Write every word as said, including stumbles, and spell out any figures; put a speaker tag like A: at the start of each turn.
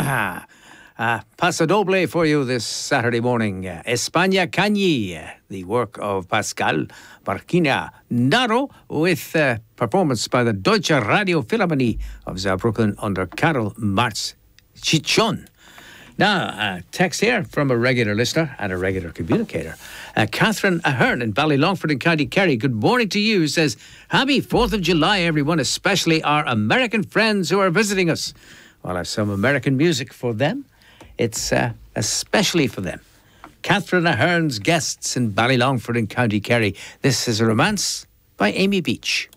A: Uh, Paso Doble for you this Saturday morning. Uh, España Cañí, uh, the work of Pascal Barquina Naro, with uh, performance by the Deutsche Radio Philharmonie of Saarbrücken under Karl Marx Chichon. Now, a text here from a regular listener and a regular communicator. Uh, Catherine Ahern in Ballylongford in County Kerry. Good morning to you. Says, happy fourth of July, everyone, especially our American friends who are visiting us. Well, I have some American music for them. It's uh, especially for them. Catherine Ahern's guests in Ballylongford in County Kerry. This is a Romance by Amy Beach.